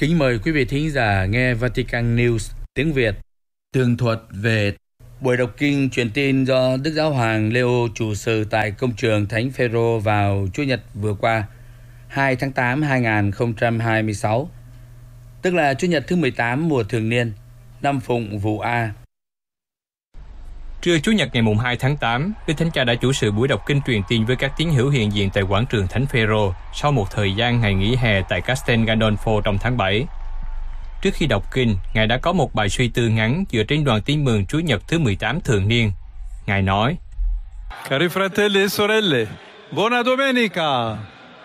Kính mời quý vị thính giả nghe Vatican News tiếng Việt tường thuật về buổi đọc kinh truyền tin do Đức Giáo hoàng Leo chủ sự tại Công trường Thánh Phêrô vào Chủ nhật vừa qua, 2 tháng 8 2026, tức là Chủ nhật thứ 18 mùa thường niên, năm Phụng Vụ A. Trưa Chủ nhật ngày 2 tháng 8, Đức Thánh Cha đã chủ sự buổi đọc kinh truyền tin với các tín hữu hiện diện tại quảng trường Thánh Phêrô sau một thời gian ngày nghỉ hè tại Castel Gandolfo trong tháng 7. Trước khi đọc kinh, Ngài đã có một bài suy tư ngắn dựa trên đoàn tin mừng Chủ nhật thứ 18 thường niên. Ngài nói: Cari fratelli e sorelle, buona domenica!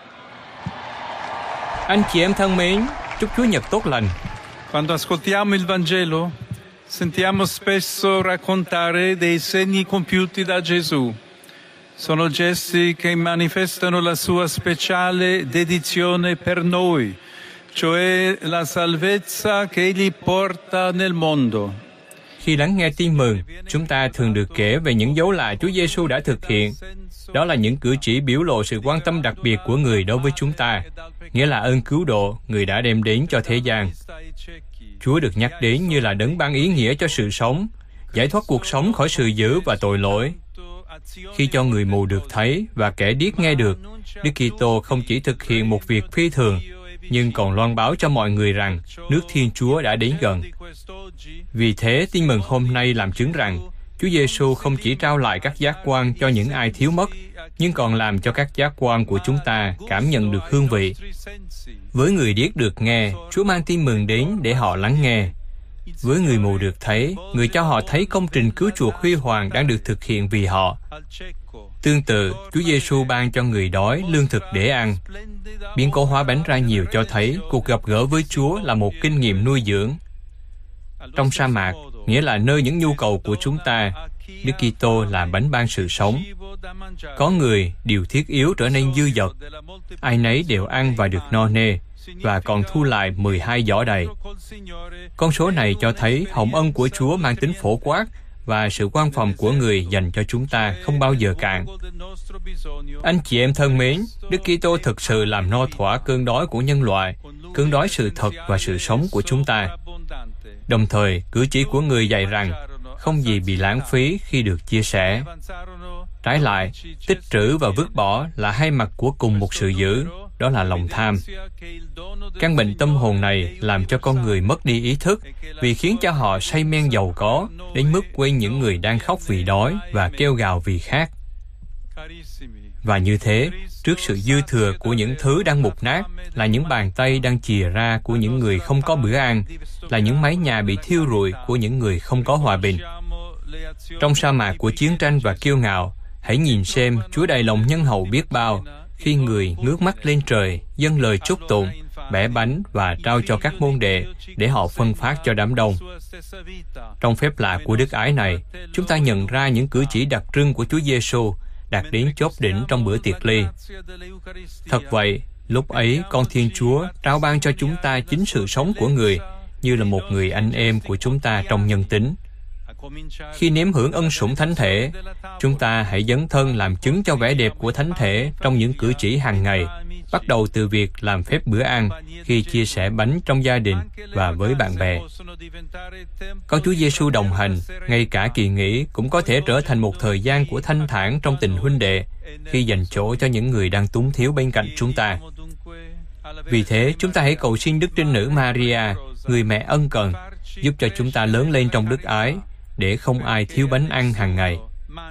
Anh chị em thân mến, chúc Chúa Nhật tốt lành. Quando ascoltiamo il Vangelo, sentiamo spesso raccontare dei segni compiuti da Gesù. Sono gesti che manifestano la sua speciale dedizione per noi, cioè la salvezza che egli porta nel mondo. Khi lắng nghe tin mừng, chúng ta thường được kể về những dấu lạ Chúa Giêsu đã thực hiện. Đó là những cử chỉ biểu lộ sự quan tâm đặc biệt của Người đối với chúng ta, nghĩa là ơn cứu độ Người đã đem đến cho thế gian. Chúa được nhắc đến như là đấng ban ý nghĩa cho sự sống, giải thoát cuộc sống khỏi sự dữ và tội lỗi. Khi cho người mù được thấy và kẻ điếc nghe được, Đức Kitô không chỉ thực hiện một việc phi thường, nhưng còn loan báo cho mọi người rằng nước Thiên Chúa đã đến gần. Vì thế, tin mừng hôm nay làm chứng rằng Chúa Giêsu không chỉ trao lại các giác quan cho những ai thiếu mất, nhưng còn làm cho các giác quan của chúng ta cảm nhận được hương vị. Với người điếc được nghe, Chúa mang tin mừng đến để họ lắng nghe. Với người mù được thấy, Người cho họ thấy công trình cứu chuộc huy hoàng đang được thực hiện vì họ. Tương tự, Chúa Giêsu ban cho người đói lương thực để ăn. Biến cố hóa bánh ra nhiều cho thấy cuộc gặp gỡ với Chúa là một kinh nghiệm nuôi dưỡng. Trong sa mạc, nghĩa là nơi những nhu cầu của chúng ta, Đức Kitô là bánh ban sự sống. Có người, điều thiết yếu trở nên dư dật. Ai nấy đều ăn và được no nê, và còn thu lại 12 giỏ đầy. Con số này cho thấy hồng ân của Chúa mang tính phổ quát, và sự quan phòng của Người dành cho chúng ta không bao giờ cạn. Anh chị em thân mến, Đức Kitô thực sự làm no thỏa cơn đói của nhân loại, cơn đói sự thật và sự sống của chúng ta. Đồng thời, cử chỉ của Người dạy rằng không gì bị lãng phí khi được chia sẻ. Trái lại, tích trữ và vứt bỏ là hai mặt của cùng một sự dữ, đó là lòng tham. Căn bệnh tâm hồn này làm cho con người mất đi ý thức, vì khiến cho họ say men giàu có, đến mức quên những người đang khóc vì đói và kêu gào vì khát. Và như thế, trước sự dư thừa của những thứ đang mục nát, là những bàn tay đang chìa ra của những người không có bữa ăn, là những mái nhà bị thiêu rụi của những người không có hòa bình. Trong sa mạc của chiến tranh và kiêu ngạo, hãy nhìn xem Chúa đầy lòng nhân hậu biết bao, khi Người ngước mắt lên trời, dâng lời chúc tụng, bẻ bánh và trao cho các môn đệ để họ phân phát cho đám đông. Trong phép lạ của đức ái này, chúng ta nhận ra những cử chỉ đặc trưng của Chúa Giêsu đạt đến chóp đỉnh trong bữa tiệc ly. Thật vậy, lúc ấy con Thiên Chúa trao ban cho chúng ta chính sự sống của Người, như là một người anh em của chúng ta trong nhân tính. Khi nếm hưởng ân sủng thánh thể, chúng ta hãy dấn thân làm chứng cho vẻ đẹp của thánh thể trong những cử chỉ hàng ngày, bắt đầu từ việc làm phép bữa ăn, khi chia sẻ bánh trong gia đình và với bạn bè. Có Chúa Giêsu đồng hành, ngay cả kỳ nghỉ cũng có thể trở thành một thời gian của thanh thản trong tình huynh đệ, khi dành chỗ cho những người đang túng thiếu bên cạnh chúng ta. Vì thế, chúng ta hãy cầu xin Đức Trinh Nữ Maria, người mẹ ân cần, giúp cho chúng ta lớn lên trong đức ái, để không ai thiếu bánh ăn hàng ngày.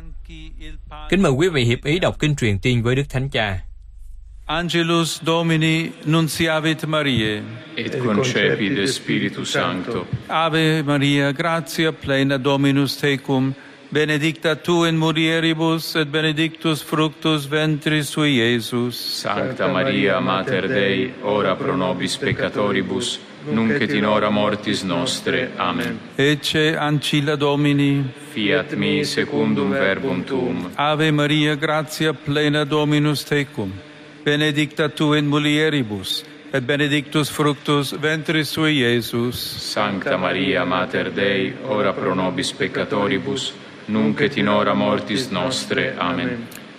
Kính mời quý vị hiệp ý đọc kinh truyền tin với Đức Thánh Cha. Angelus Domini nunciavit Mariae, et concepit Spiritus Sancto. Ave Maria, gratia plena Dominus tecum, benedicta tu in mulieribus, et benedictus fructus ventris sui, Iesus. Sancta Maria, Mater Dei, ora pro nobis peccatoribus, nunc et in hora mortis nostre. Amen. Ecce ancilla Domini, Fiat mi secundum verbum tuum. Ave Maria, gratia plena Dominus tecum, benedicta tu in mulieribus, et benedictus fructus ventris sui, Iesus. Sancta Maria, Mater Dei, ora pro nobis peccatoribus, nunc et in hora mortis nostre. Amen.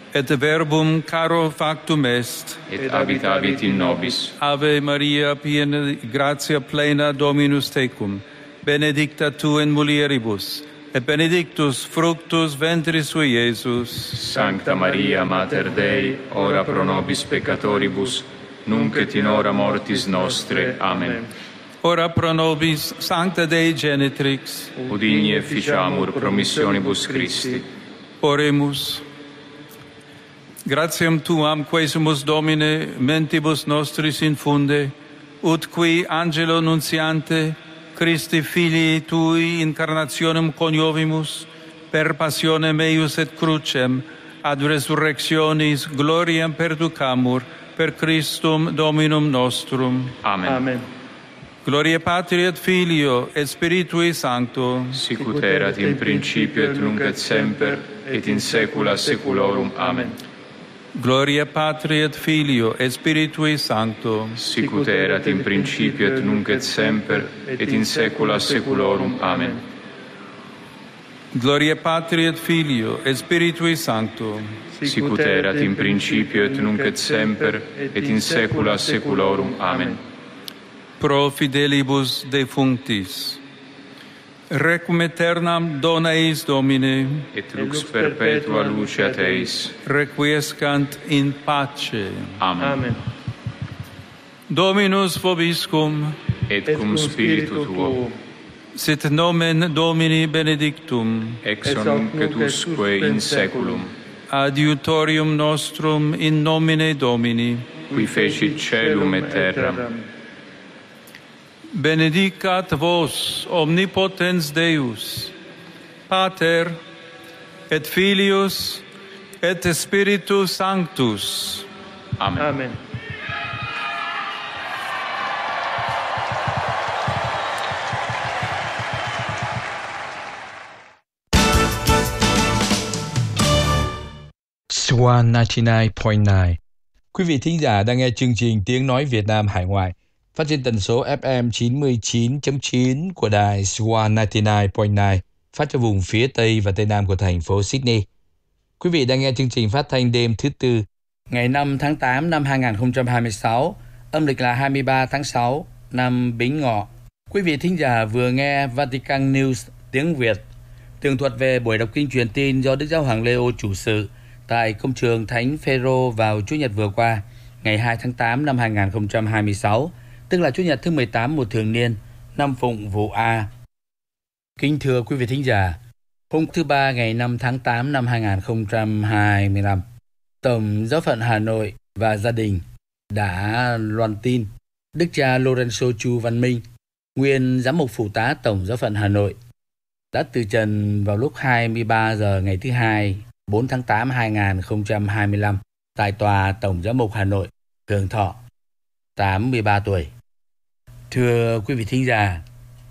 et verbum caro factum est. et habitavit in nobis. Ave Maria, piena gratia plena, Dominus tecum, benedicta tu in mulieribus, et benedictus fructus ventris sui, Iesus. Sancta Maria, Mater Dei, ora pro nobis peccatoribus, nunc et in hora mortis nostre. Amen. Ora pro nobis, Sancta Dei Genitrix, Udigni efficiamur promissionibus Christi. oremus. Gratiam tuam quesumus, Domine, mentibus nostris infunde, ut qui angelo nuntiante Christi filii tui incarnationem coniovimus, per passionem eius et crucem, ad resurrectionis gloriam perducamur, per Christum Dominum nostrum. Amen. Amen. Gloria Patri et Filio et Spiritui Sancto, Sicut erat in principio et nunc et semper, et in saecula saeculorum. Amen. Gloria Patri et Filio et Spiritui Sancto, Sicut erat in principio et nunc et semper, et in saecula saeculorum. Amen. Gloria Patri et Filio et Spiritui Sancto, Sicut erat in principio et nunc et semper, et in saecula saeculorum. Amen. pro fidelibus defunctis. Requiem aeternam dona eis, Domine, Et lux perpetua luceat eis. requiescant in pace. Amen. Amen. Dominus vobiscum, Et cum spiritu tuo, sit nomen Domini benedictum, ex nunc et usque in saeculum, adiutorium nostrum in nomine Domini. qui fecit caelum et terram. Benedicat vos omnipotens Deus, Pater et Filius et Spiritus Sanctus. Amen. Amen. Swan 99.9. Quý vị thính giả đang nghe chương trình Tiếng Nói Việt Nam Hải Ngoại, phát trên tần số FM 99.9 của đài Swan 99.9, phát cho vùng phía Tây và Tây Nam của thành phố Sydney. Quý vị đang nghe chương trình phát thanh đêm thứ Tư, ngày 5 tháng 8 năm 2026, âm lịch là 23 tháng 6 năm Bính Ngọ. Quý vị thính giả vừa nghe Vatican News tiếng Việt, tường thuật về buổi đọc kinh truyền tin do Đức Giáo hoàng Leo chủ sự tại công trường Thánh Phêrô vào Chủ nhật vừa qua, ngày 2 tháng 8 năm 2026, tức là Chủ nhật thứ 18 mùa thường niên, năm Phụng Vụ A. Kính thưa quý vị thính giả, hôm thứ Ba ngày 5 tháng 8 năm 2025, Tổng Giáo phận Hà Nội và gia đình đã loan tin Đức cha Lorenzo Chu Văn Minh, nguyên Giám mục Phụ tá Tổng Giáo phận Hà Nội, đã từ trần vào lúc 23 giờ ngày thứ Hai, 4 tháng 8 2025 tại tòa Tổng Giám mục Hà Nội, hưởng thọ 83 tuổi. Thưa quý vị thính giả,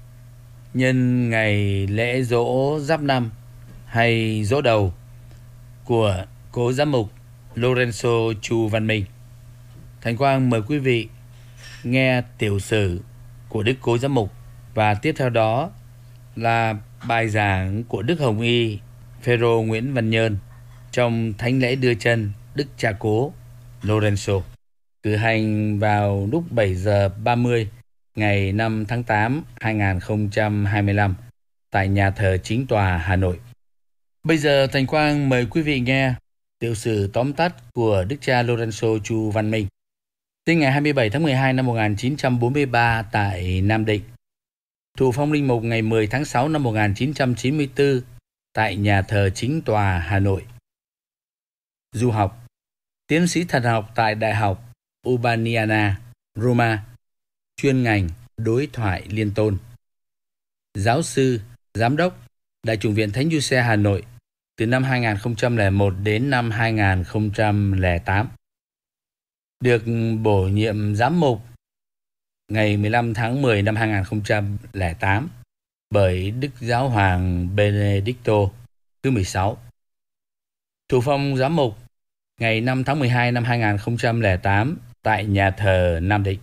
nhân ngày lễ dỗ Giáp Năm hay dỗ đầu của cố giám mục Lorenzo Chu Văn Minh, Thánh Quang mời quý vị nghe tiểu sử của Đức Cố Giám mục và tiếp theo đó là bài giảng của Đức Hồng Y Phêrô Nguyễn Văn Nhơn trong thánh lễ đưa chân Đức Cha Cố Lorenzo, cử hành vào lúc 7 giờ 30 ngày 5 tháng 8 2025 tại nhà thờ Chính tòa Hà Nội. Bây giờ Thành Quang mời quý vị nghe tiểu sử tóm tắt của Đức cha Lorenzo Chu Văn Minh, sinh ngày 27 tháng 12 năm 1943 tại Nam Định, thụ phong linh mục ngày 10 tháng 6 năm 1994 tại nhà thờ Chính tòa Hà Nội. Du học, tiến sĩ thần học tại Đại học Urbaniana, Roma, chuyên ngành đối thoại liên tôn. Giáo sư, giám đốc Đại chủng viện Thánh Giuse Hà Nội từ năm 2001 đến năm 2008. Được bổ nhiệm giám mục ngày 15 tháng 10 năm 2008 bởi Đức Giáo hoàng Benedicto thứ 16. Thụ phong giám mục ngày 5 tháng 12 năm 2008 tại nhà thờ Nam Định.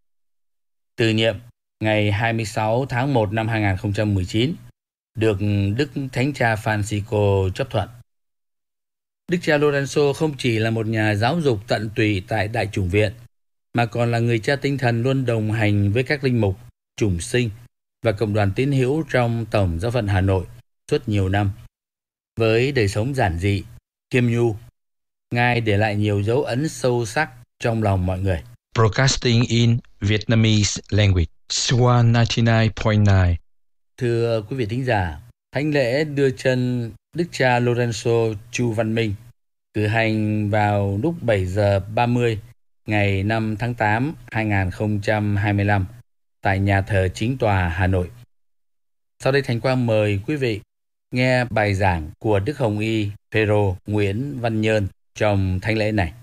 Từ nhiệm ngày 26 tháng 1 năm 2019, được Đức Thánh Cha Francisco chấp thuận. Đức cha Lorenzo không chỉ là một nhà giáo dục tận tụy tại Đại chủng viện, mà còn là người cha tinh thần luôn đồng hành với các linh mục, chủng sinh và cộng đoàn tín hữu trong Tổng giáo phận Hà Nội suốt nhiều năm. Với đời sống giản dị, khiêm nhu, Ngài để lại nhiều dấu ấn sâu sắc trong lòng mọi người. Broadcasting in Vietnamese language, Swan 99.9. Thưa quý vị thính giả, thánh lễ đưa chân Đức cha Lorenzo Chu Văn Minh cử hành vào lúc 7 giờ 30 ngày 5 tháng 8 2025 tại nhà thờ Chính tòa Hà Nội. Sau đây Thánh Quang mời quý vị nghe bài giảng của Đức Hồng Y Phêrô Nguyễn Văn Nhơn trong thánh lễ này.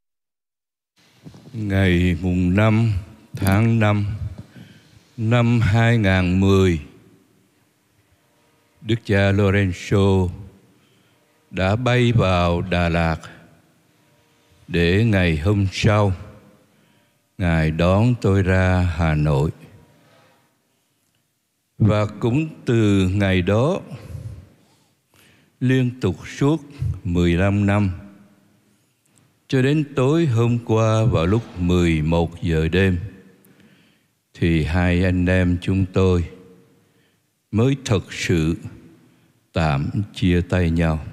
Ngày mùng 5 tháng 5 năm 2010, Đức cha Lorenzo đã bay vào Đà Lạt để ngày hôm sau Ngài đón tôi ra Hà Nội. Và cũng từ ngày đó, liên tục suốt 15 năm, cho đến tối hôm qua vào lúc 11 giờ đêm, thì hai anh em chúng tôi mới thật sự tạm chia tay nhau.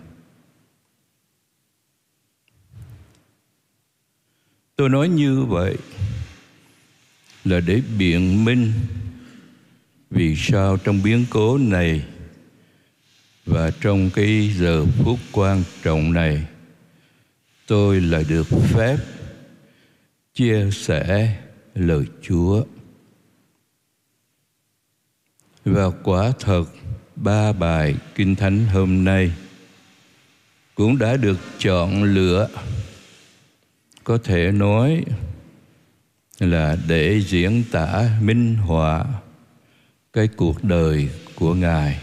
Tôi nói như vậy là để biện minh vì sao trong biến cố này và trong cái giờ phút quan trọng này, tôi lại được phép chia sẻ lời Chúa. Và quả thật, 3 bài Kinh Thánh hôm nay cũng đã được chọn lựa, có thể nói là để diễn tả minh họa cái cuộc đời của Ngài.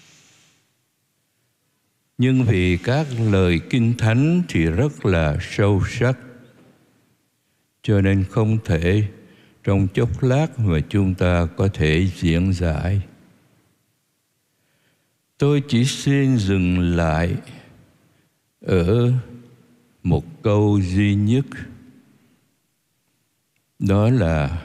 Nhưng vì các lời Kinh Thánh thì rất là sâu sắc, cho nên không thể trong chốc lát mà chúng ta có thể diễn giải. Tôi chỉ xin dừng lại ở một câu duy nhất, đó là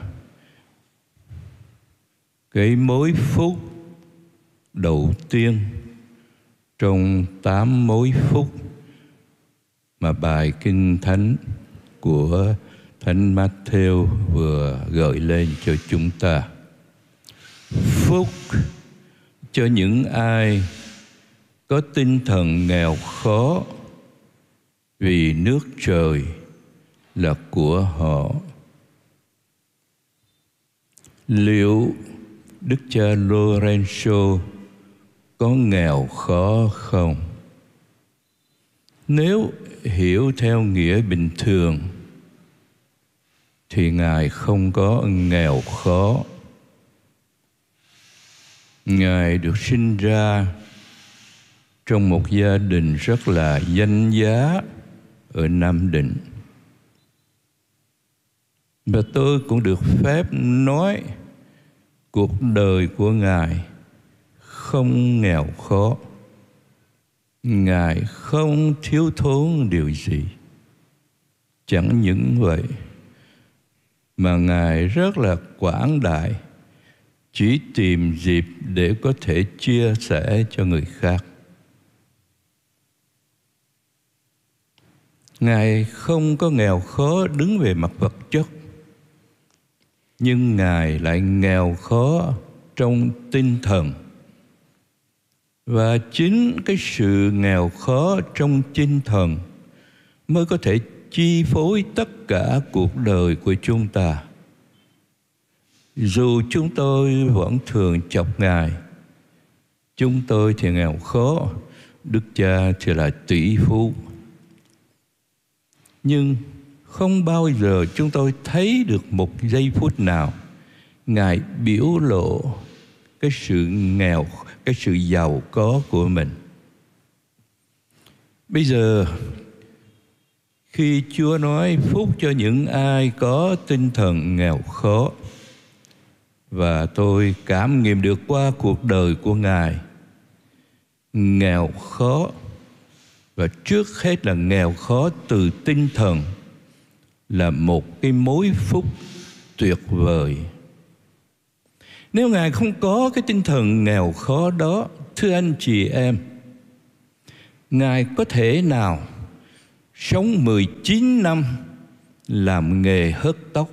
cái mối phút đầu tiên trong 8 mối phút mà bài Kinh Thánh của Thánh Matthew vừa gợi lên cho chúng ta. Phúc cho những ai có tinh thần nghèo khó, vì nước trời là của họ. Liệu Đức cha Lorenzo có nghèo khó không? Nếu hiểu theo nghĩa bình thường thì Ngài không có nghèo khó. Ngài được sinh ra trong một gia đình rất là danh giá ở Nam Định. Và tôi cũng được phép nói cuộc đời của Ngài không nghèo khó. Ngài không thiếu thốn điều gì. Chẳng những vậy mà Ngài rất là quảng đại, chỉ tìm dịp để có thể chia sẻ cho người khác. Ngài không có nghèo khó đứng về mặt vật chất, nhưng Ngài lại nghèo khó trong tinh thần. Và chính cái sự nghèo khó trong tinh thần mới có thể chi phối tất cả cuộc đời của chúng ta. Dù chúng tôi vẫn thường chọc Ngài, chúng tôi thì nghèo khó, Đức Cha thì là tỷ phú. Nhưng không bao giờ chúng tôi thấy được một giây phút nào Ngài biểu lộ cái sự nghèo, cái sự giàu có của mình. Bây giờ khi Chúa nói phúc cho những ai có tinh thần nghèo khó, và tôi cảm nghiệm được qua cuộc đời của Ngài, nghèo khó Và trước hết là nghèo khó từ tinh thần là một cái mối phúc tuyệt vời. Nếu Ngài không có cái tinh thần nghèo khó đó, thưa anh chị em, Ngài có thể nào sống 19 năm làm nghề hớt tóc,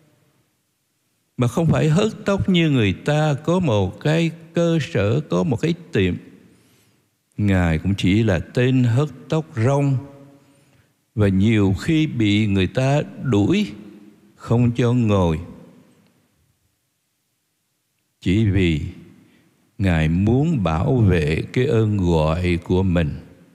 mà không phải hớt tóc như người ta có một cái cơ sở, có một cái tiệm. Ngài cũng chỉ là tên hớt tóc rong, và nhiều khi bị người ta đuổi không cho ngồi, chỉ vì Ngài muốn bảo vệ cái ơn gọi của mình.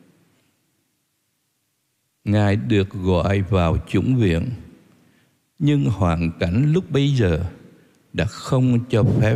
Ngài được gọi vào chủng viện, nhưng hoàn cảnh lúc bấy giờ đã không cho phép.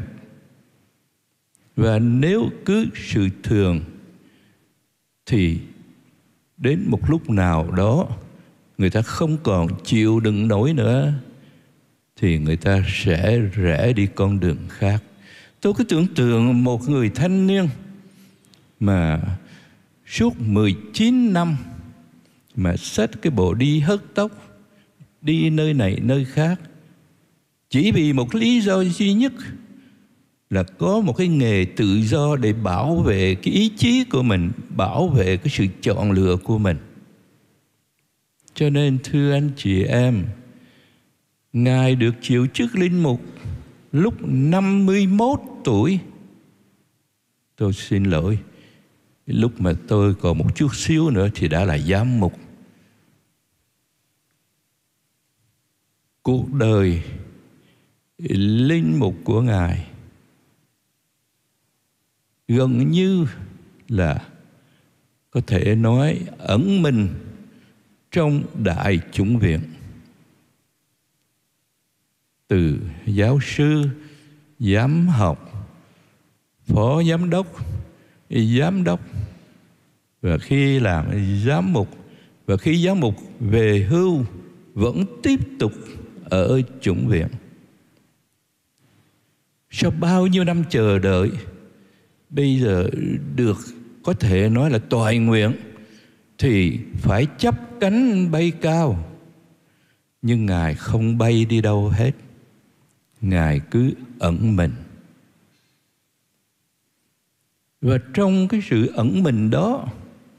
Và nếu cứ sự thường thì đến một lúc nào đó người ta không còn chịu đựng nổi nữa thì người ta sẽ rẽ đi con đường khác. Tôi cứ tưởng tượng một người thanh niên mà suốt 19 năm mà xách cái bộ đi hớt tóc, đi nơi này nơi khác, chỉ vì một lý do duy nhất là có một cái nghề tự do để bảo vệ cái ý chí của mình, bảo vệ cái sự chọn lựa của mình. Cho nên thưa anh chị em, Ngài được chịu chức linh mục lúc 51 tuổi. Tôi xin lỗi, lúc mà tôi còn một chút xíu nữa thì đã là giám mục. Cuộc đời linh mục của Ngài gần như là có thể nói ẩn mình trong đại chủng viện. Từ giáo sư, giám học, phó giám đốc, và khi làm giám mục, và khi giám mục về hưu vẫn tiếp tục ở chủng viện. Sau bao nhiêu năm chờ đợi, bây giờ được có thể nói là toại nguyện thì phải chắp cánh bay cao. Nhưng Ngài không bay đi đâu hết, Ngài cứ ẩn mình. Và trong cái sự ẩn mình đó,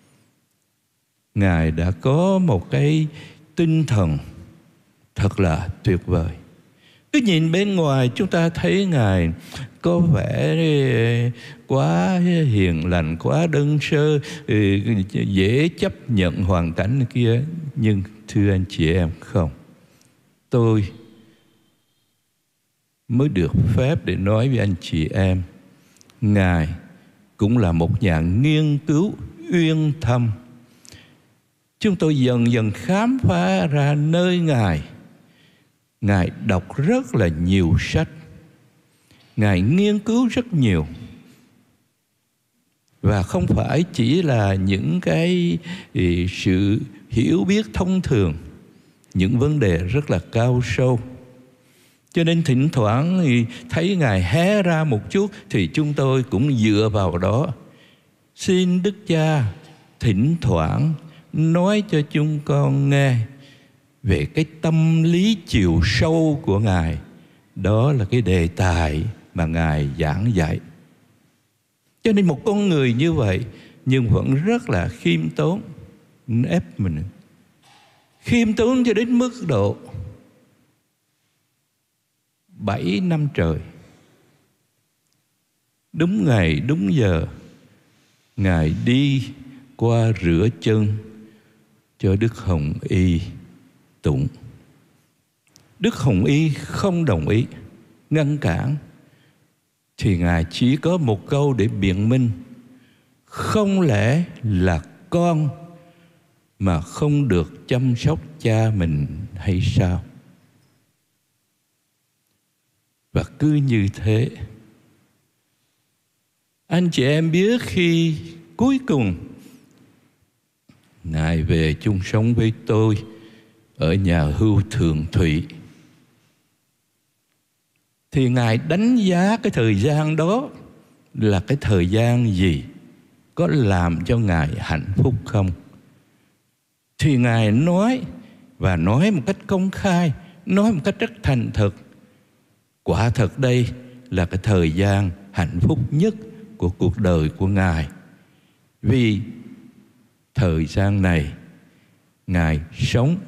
Ngài đã có một cái tinh thần thật là tuyệt vời. Cứ nhìn bên ngoài chúng ta thấy Ngài có vẻ quá hiền lành, quá đơn sơ, dễ chấp nhận hoàn cảnh kia. Nhưng thưa anh chị em, không. Tôi mới được phép để nói với anh chị em, Ngài cũng là một nhà nghiên cứu uyên thâm. Chúng tôi dần dần khám phá ra nơi Ngài đọc rất là nhiều sách, Ngài nghiên cứu rất nhiều. Và không phải chỉ là những cái sự hiểu biết thông thường, những vấn đề rất là cao sâu. Cho nên thỉnh thoảng thì thấy Ngài hé ra một chút thì chúng tôi cũng dựa vào đó. Xin Đức Cha thỉnh thoảng nói cho chúng con nghe về cái tâm lý chiều sâu của Ngài. Đó là cái đề tài mà Ngài giảng dạy. Cho nên một con người như vậy nhưng vẫn rất là khiêm tốn, ép mình khiêm tốn cho đến mức độ 7 năm trời, đúng ngày đúng giờ, Ngài đi qua rửa chân cho Đức Hồng Y tụng. Đức Hồng Y không đồng ý, ngăn cản, thì Ngài chỉ có một câu để biện minh: không lẽ là con mà không được chăm sóc cha mình hay sao? Và cứ như thế, anh chị em biết khi cuối cùng Ngài về chung sống với tôi ở nhà hưu Thường Thụy, thì Ngài đánh giá cái thời gian đó là cái thời gian gì, có làm cho Ngài hạnh phúc không? thì Ngài nói, và nói một cách công khai, nói một cách rất thành thực. Quả thật đây là cái thời gian hạnh phúc nhất của cuộc đời của Ngài. Vì thời gian này Ngài sống